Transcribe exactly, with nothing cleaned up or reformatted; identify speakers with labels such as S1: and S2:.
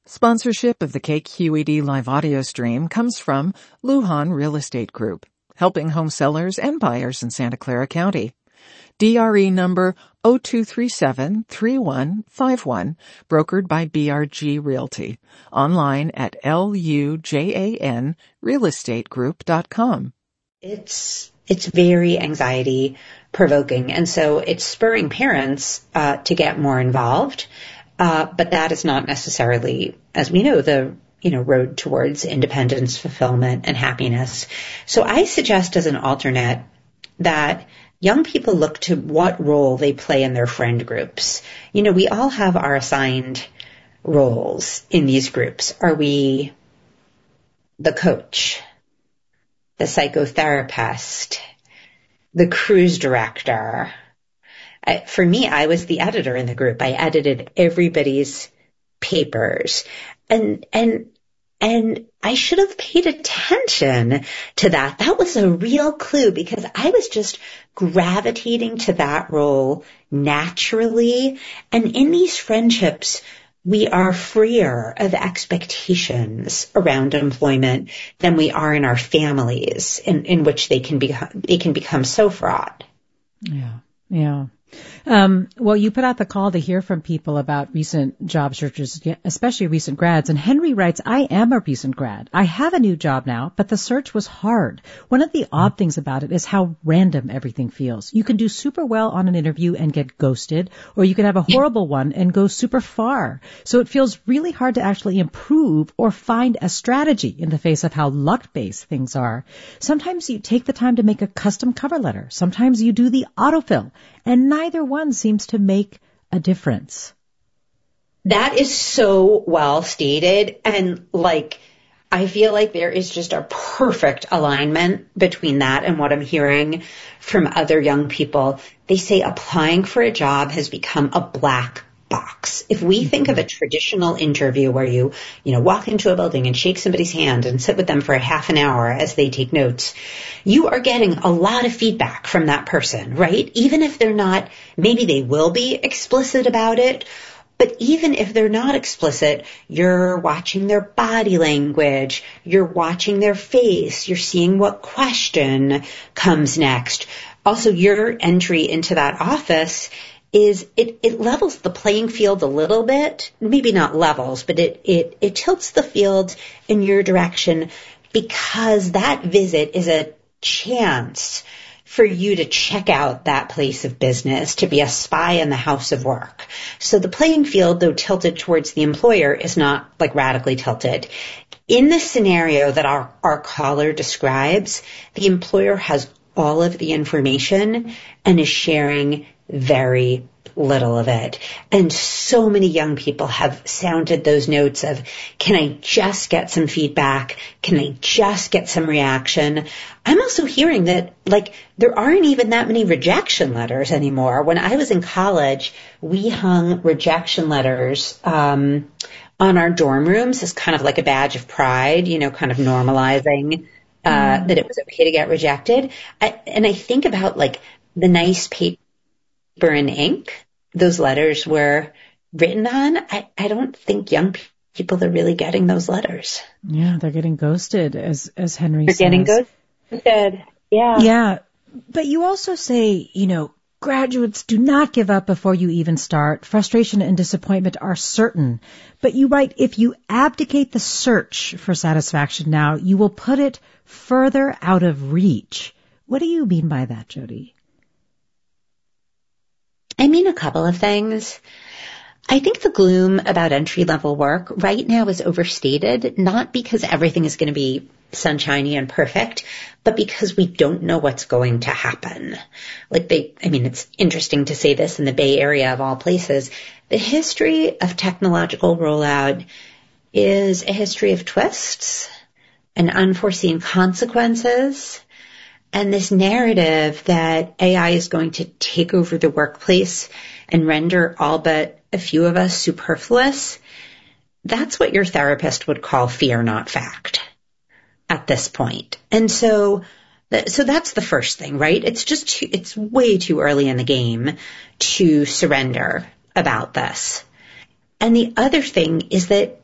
S1: Sponsorship of the K Q E D live audio stream comes from Lujan Real Estate Group, helping home sellers and buyers in Santa Clara County. D R E number zero two three seven three one five one, brokered by B R G Realty. Online at L U J A N real estate group dot com.
S2: It's it's very anxiety provoking, and so it's spurring parents uh, to get more involved. Uh, but that is not necessarily, as we know, the you know road towards independence, fulfillment, and happiness. So I suggest as an alternate that young people look to what role they play in their friend groups. You know, we all have our assigned roles in these groups. Are we the coach, the psychotherapist, the cruise director? I, for me, I was the editor in the group. I edited everybody's papers. And, and, and I should have paid attention to that. That was a real clue because I was just gravitating to that role naturally. And in these friendships, we are freer of expectations around employment than we are in our families, in, in which they can be, they can become so fraught.
S3: Yeah. Yeah. Um, well, you put out the call to hear from people about recent job searches, especially recent grads. And Henry writes, I am a recent grad. I have a new job now, but the search was hard. One of the odd things about it is how random everything feels. You can do super well on an interview and get ghosted, or you can have a horrible one and go super far. So it feels really hard to actually improve or find a strategy in the face of how luck-based things are. Sometimes you take the time to make a custom cover letter. Sometimes you do the autofill. And neither one seems to make a difference.
S2: That is so well stated. And like, I feel like there is just a perfect alignment between that and what I'm hearing from other young people. They say applying for a job has become a black box. If we think of a traditional interview where you, you know, walk into a building and shake somebody's hand and sit with them for a half an hour as they take notes, you are getting a lot of feedback from that person, right? Even if they're not, maybe they will be explicit about it, but even if they're not explicit, you're watching their body language, you're watching their face, you're seeing what question comes next. Also, your entry into that office is it, it levels the playing field a little bit, maybe not levels, but it, it, it tilts the field in your direction because that visit is a chance for you to check out that place of business, to be a spy in the house of work. So the playing field, though tilted towards the employer, is not like radically tilted. In the scenario that our, our caller describes, the employer has all of the information and is sharing very little of it. And so many young people have sounded those notes of, can I just get some feedback? Can I just get some reaction? I'm also hearing that, like, there aren't even that many rejection letters anymore. When I was in college, we hung rejection letters um, on our dorm rooms as kind of like a badge of pride, you know, kind of normalizing uh, mm. that it was okay to get rejected. I, and I think about, like, the nice paper and ink those letters were written on. I, I don't think young people are really getting those letters.
S3: Yeah, they're getting ghosted, as as Henry
S2: they're
S3: says.
S2: They're getting ghosted. Yeah.
S3: Yeah. But you also say, you know, graduates, do not give up before you even start. Frustration and disappointment are certain. But you write, if you abdicate the search for satisfaction now, you will put it further out of reach. What do you mean by that, Jody?
S2: I mean a couple of things. I think the gloom about entry-level work right now is overstated, not because everything is going to be sunshiny and perfect, but because we don't know what's going to happen. Like they, I mean, it's interesting to say this in the Bay Area of all places. The history of technological rollout is a history of twists and unforeseen consequences. And this narrative that A I is going to take over the workplace and render all but a few of us superfluous, that's what your therapist would call fear, not fact at this point. And so, so that's the first thing, right? It's just, too, it's way too early in the game to surrender about this. And the other thing is that